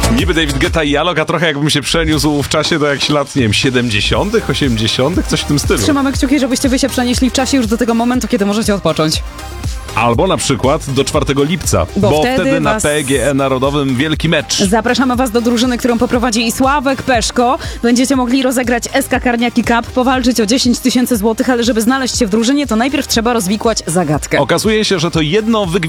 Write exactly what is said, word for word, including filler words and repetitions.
Niby David Guetta i Alok, a trochę jakbym się przeniósł w czasie do jakichś lat, nie wiem, siedemdziesiątych, osiemdziesiątych, coś w tym stylu. Trzymamy kciuki, żebyście wy się przenieśli w czasie już do tego momentu, kiedy możecie odpocząć. Albo na przykład do czwartego lipca, Bo bo, wtedy wtedy na was- P G E Narodowym wielki mecz. Zapraszamy was do drużyny, którą poprowadzi Sławek Peszko. Będziecie mogli rozegrać S K Karniaki Cup, powalczyć o dziesięć tysięcy złotych, ale żeby znaleźć się w drużynie, to najpierw trzeba rozwikłać zagadkę. Okazuje się, że to jedno wygwizdanie